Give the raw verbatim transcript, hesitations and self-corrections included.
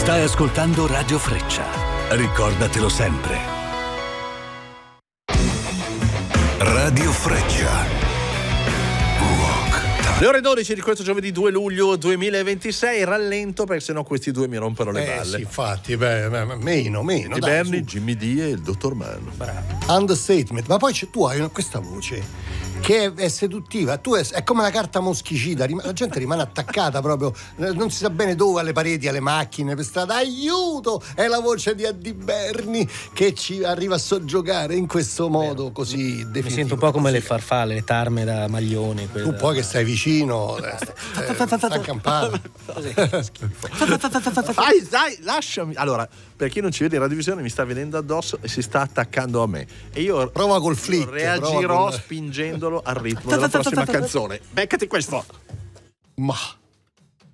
Stai ascoltando Radio Freccia. Ricordatelo sempre. Radio Freccia. Le ore dodici di questo giovedì due luglio duemilaventisei, rallento perché sennò questi due mi rompono le eh, balle. Sì, infatti, beh, beh, meno, meno. Di dai, Berni, su. Jimmy D e il dottor Mano. Bravo. Understatement, ma poi c'è, tu hai una, questa voce che è, è seduttiva, tu è, è come la carta moschicida, rim- la gente rimane attaccata proprio, non si sa bene dove, alle pareti, alle macchine, per strada. Aiuto! È la voce di Addi Berni che ci arriva a soggiogare in questo modo così definitivo. Mi sento un po' come così. le farfalle, le tarme da maglione. Tu poi che stai vicino, eh, eh, sta a campare. Dai, dai, lasciami. Allora, per chi non ci vede in radiovisione, mi sta venendo addosso e si sta attaccando a me. E io prova col flick, reagirò prova col... spingendolo al ritmo della prossima canzone. Beccati questo. Ma